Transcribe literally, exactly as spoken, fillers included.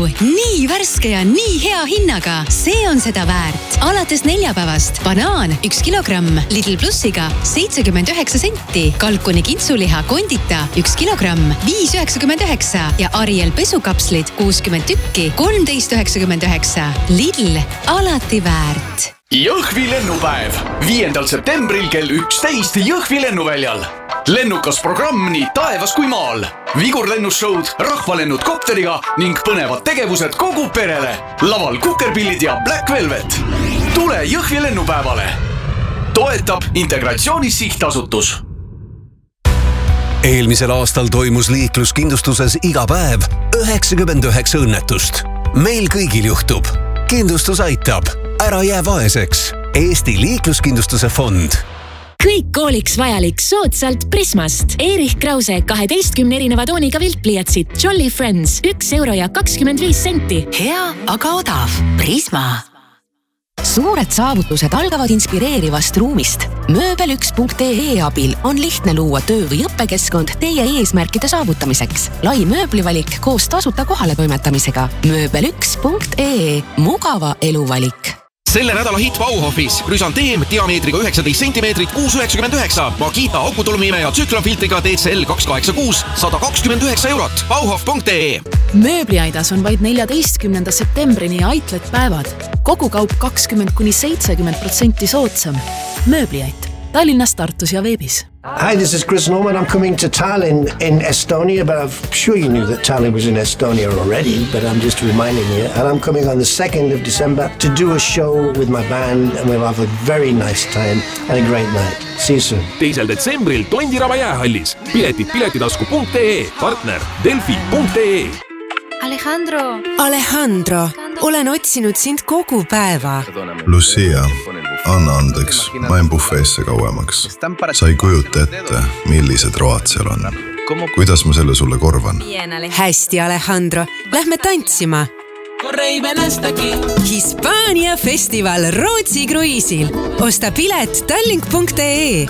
nii värske ja nii hea hinnaga. See on seda väärt. Alates neljapäevast banaan üks kilogramm Lidl Plussiga seitsekümmend üheksa senti. Kalkuni kintsuliha kondita üks kilogramm viis üheksakümmend üheksa ja Ariel pesukapslid kuuskümmend tükki kolmteist üheksakümmend üheksa. Lidl, alati väärt. Jõhvi lennupäev. viiendal septembril kell üksteist Jõhvi lennuväljal. Lennukas programm nii taevas kui maal. Vigurlennusshowd, rahvalennud kopteriga ning põnevad tegevused kogu perele. Laval kukerpillid ja Black Velvet. Tule Jõhvi lennupäevale. Toetab Integratsioonis sihtasutus. Eelmisel aastal toimus liikluskindlustuses iga päev üheksakümmend üheksa õnnetust. Meil kõigil juhtub. Kindlustus aitab. Ära jää vaeseks. Eesti liikluskindlustuse fond. Kõik kooliks vajalik soodsalt Prismast. Erich Krause kaheteistkümne erineva tooniga viltpliatsid. Jolly Friends üks euro ja kakskümmend viis senti. Hea, aga odav. Prisma. Suured saavutused algavad inspireerivast ruumist. Mööbel üks punkt ee abil on lihtne luua töö- või õppekeskkond teie eesmärkide saavutamiseks. Lai mööblivalik koos tasuta kohale toimetamisega. Mööbel üks punkt ee. Mugava eluvalik. Selle nädala hit Bauhofis. Rüsanteem diameetriga üheksateist sentimeetrit kuus üheksakümmend üheksa. Makita akutulmime ja tsüklonfiltriga D C L kaks kaheksakümmend kuus sada kakskümmend üheksa eurot. Bauhof punkt ee. Mööbliaidas on vaid neljateistkümnenda septembrini Aitlet päevad. Kogu kaup kakskümmend kuni seitsekümmend protsenti soodsam. Mööbliait. Tallinnas, Tartus ja veebis. Hi, this is Chris Norman. I'm coming to Tallinn in Estonia, but I'm sure you knew that Tallinn was in Estonia already, but I'm just reminding you. And I'm coming on the second of December to do a show with my band, and we'll have a very nice time and a great night. See you soon. teisel detsembril Tondiraba jäähallis. Piletid piletitasku punkt ee, partner Delfi punkt ee. Alejandro. Alejandro, olen otsinud sind kogu päeva. Lucia, anna andeks, ma en buffeesse kauemaks. Sa ei kujuta ette, millised road seal on. Kuidas ma selle sulle korvan? Hästi, Alejandro. Lähme tantsima. Hispaania festival Rootsi kruiisil. Osta pilet tallink punkt ee.